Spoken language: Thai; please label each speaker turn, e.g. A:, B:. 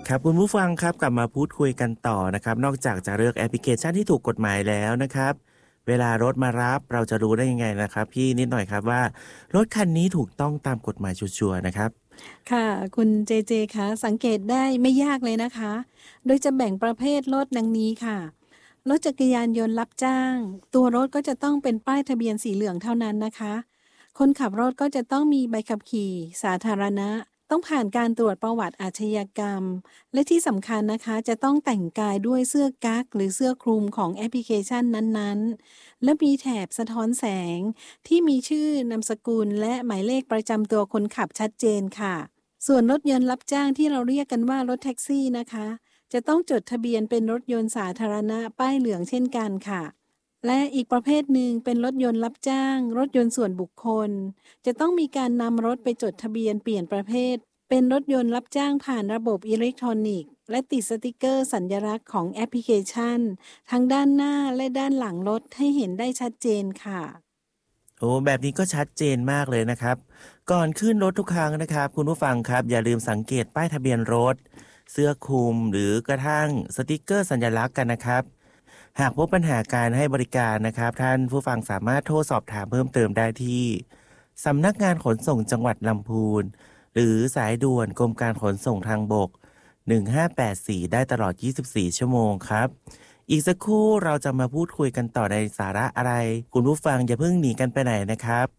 A: ครับคุณผู้ฟังครับกลับมาพูดคุยกันต่อนะครับนอกจากจะเลือกแอปพลิเคชันที่ถูกกฎหมายแล้วนะครับเวลารถมารับเราจะรู้ได้ยังไงนะครับพี่นิดหน่อยครับว่ารถคันนี้ถูกต้องตามกฎหมายชัวร์ๆนะครับ
B: ค่ะคุณเจเจคะสังเกตได้ไม่ยากเลยนะคะโดยจะแบ่งประเภทรถดังนี้ค่ะรถจักรยานยนต์รับจ้างตัวรถก็จะต้องเป็นป้ายทะเบียนสีเหลืองเท่านั้นนะคะคนขับรถก็จะต้องมีใบขับขี่สาธารณะต้องผ่านการตรวจประวัติอาชญากรรมและที่สำคัญนะคะจะต้องแต่งกายด้วยเสื้อกั๊กหรือเสื้อคลุมของแอปพลิเคชันนั้นๆและมีแถบสะท้อนแสงที่มีชื่อนามสกุลและหมายเลขประจำตัวคนขับชัดเจนค่ะ ส่วนรถยนต์รับจ้างที่เราเรียกกันว่ารถแท็กซี่นะคะจะต้องจดทะเบียนเป็นรถยนต์สาธารณะป้ายเหลืองเช่นกันค่ะและอีกประเภทหนึ่งเป็นรถยนต์รับจ้างรถยนต์ส่วนบุคคลจะต้องมีการนำรถไปจดทะเบียนเปลี่ยนประเภทเป็นรถยนต์รับจ้างผ่านระบบอิเล็กทรอนิกส์และติดสติกเกอร์สัญลักษณ์ของแอปพลิเคชันทั้งด้านหน้าและด้านหลังรถให้เห็นได้ชัดเจนค่ะ
A: โอ้แบบนี้ก็ชัดเจนมากเลยนะครับก่อนขึ้นรถทุกครั้งนะครับคุณผู้ฟังครับอย่าลืมสังเกตป้ายทะเบียนรถเสื้อคลุมหรือกระทั่งสติกเกอร์สัญลักษณ์กันนะครับหากพบปัญหาการให้บริการนะครับท่านผู้ฟังสามารถโทรสอบถามเพิ่มเติมได้ที่สำนักงานขนส่งจังหวัดลำพูนหรือสายด่วนกรมการขนส่งทางบก1584ได้ตลอด24ชั่วโมงครับอีกสักครู่เราจะมาพูดคุยกันต่อในสาระอะไรคุณผู้ฟังอย่าเพิ่งหนีกันไปไหนนะครับ